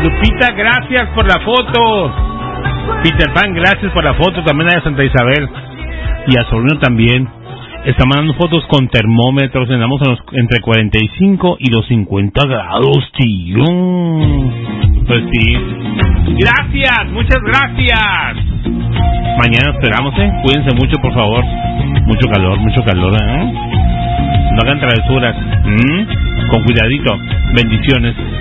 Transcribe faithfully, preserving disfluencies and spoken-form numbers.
Lupita, gracias por la foto. Peter Pan, gracias por la foto. También a Santa Isabel. Y a Sobrino también. Está mandando fotos con termómetros. Andamos en los, entre cuarenta y cinco y los cincuenta grados, tío. Pues sí. Gracias, muchas gracias. Mañana esperamos, ¿eh? Cuídense mucho, por favor. Mucho calor, mucho calor, ¿eh? No hagan travesuras. ¿Mm? Con cuidadito. Bendiciones.